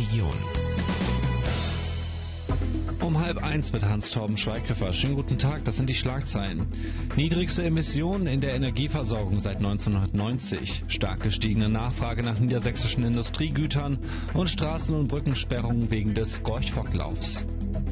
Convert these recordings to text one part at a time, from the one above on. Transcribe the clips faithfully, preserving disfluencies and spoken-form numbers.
Region. Um halb eins mit Hans-Torben Schweighöfer. Schönen guten Tag, das sind die Schlagzeilen. Niedrigste Emissionen in der Energieversorgung seit neunzehnhundertneunzig. Stark gestiegene Nachfrage nach niedersächsischen Industriegütern und Straßen- und Brückensperrungen wegen des Gorch-Fock-Laufs.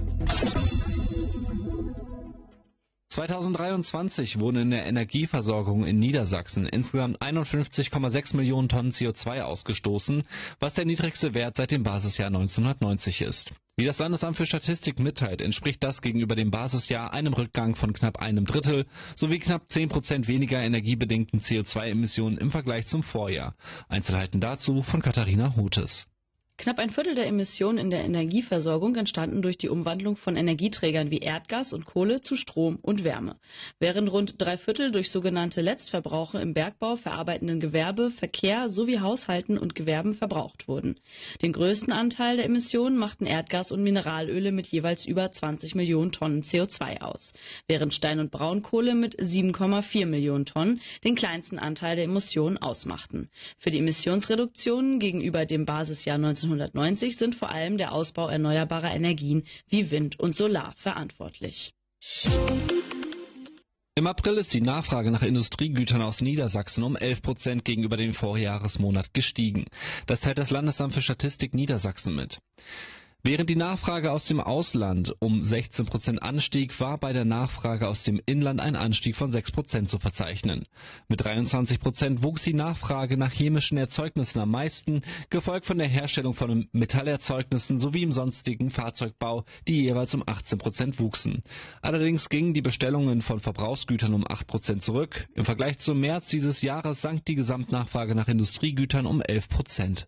zweitausenddreiundzwanzig wurden in der Energieversorgung in Niedersachsen insgesamt einundfünfzig Komma sechs Millionen Tonnen C O zwei ausgestoßen, was der niedrigste Wert seit dem Basisjahr neunzehnhundertneunzig ist. Wie das Landesamt für Statistik mitteilt, entspricht das gegenüber dem Basisjahr einem Rückgang von knapp einem Drittel sowie knapp zehn Prozent weniger energiebedingten C O zwei Emissionen im Vergleich zum Vorjahr. Einzelheiten dazu von Katharina Hothes. Knapp ein Viertel der Emissionen in der Energieversorgung entstanden durch die Umwandlung von Energieträgern wie Erdgas und Kohle zu Strom und Wärme, während rund drei Viertel durch sogenannte Letztverbraucher im Bergbau, verarbeitenden Gewerbe, Verkehr sowie Haushalten und Gewerben verbraucht wurden. Den größten Anteil der Emissionen machten Erdgas und Mineralöle mit jeweils über zwanzig Millionen Tonnen C O zwei aus, während Stein- und Braunkohle mit sieben Komma vier Millionen Tonnen den kleinsten Anteil der Emissionen ausmachten. Für die Emissionsreduktionen gegenüber dem Basisjahr neunzehnhundertneunzig sind vor allem der Ausbau erneuerbarer Energien wie Wind und Solar verantwortlich. Im April ist die Nachfrage nach Industriegütern aus Niedersachsen um elf Prozent gegenüber dem Vorjahresmonat gestiegen. Das teilt das Landesamt für Statistik Niedersachsen mit. Während die Nachfrage aus dem Ausland um sechzehn Prozent anstieg, war bei der Nachfrage aus dem Inland ein Anstieg von sechs Prozent zu verzeichnen. Mit dreiundzwanzig Prozent wuchs die Nachfrage nach chemischen Erzeugnissen am meisten, gefolgt von der Herstellung von Metallerzeugnissen sowie im sonstigen Fahrzeugbau, die jeweils um achtzehn Prozent wuchsen. Allerdings gingen die Bestellungen von Verbrauchsgütern um acht Prozent zurück. Im Vergleich zum März dieses Jahres sank die Gesamtnachfrage nach Industriegütern um elf Prozent.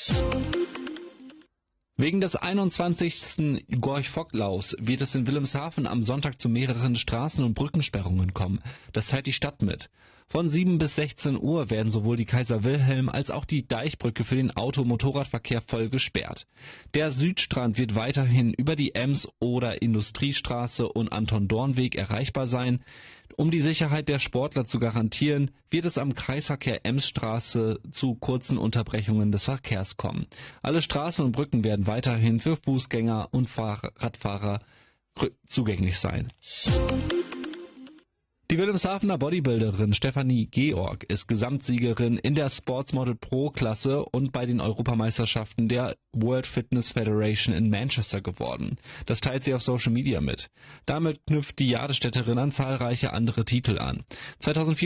Wegen des einundzwanzigsten Gorch-Fock-Laufs wird es in Wilhelmshaven am Sonntag zu mehreren Straßen- und Brückensperrungen kommen. Das teilt die Stadt mit. Von sieben bis sechzehn Uhr werden sowohl die Kaiser-Wilhelm- als auch die Deichbrücke für den Auto- und Motorradverkehr voll gesperrt. Der Südstrand wird weiterhin über die Ems- oder Industriestraße und Anton-Dorn-Weg erreichbar sein. Um die Sicherheit der Sportler zu garantieren, wird es am Kreisverkehr Emsstraße zu kurzen Unterbrechungen des Verkehrs kommen. Alle Straßen und Brücken werden weiterhin für Fußgänger und Fahr- Radfahrer zugänglich sein. Die Wilhelmshavener Bodybuilderin Stefanie Georg ist Gesamtsiegerin in der Sportsmodel Pro-Klasse und bei den Europameisterschaften der World Fitness Federation in Manchester geworden. Das teilt sie auf Social Media mit. Damit knüpft die Jadestädterin an zahlreiche andere Titel an. zweitausendvierzehn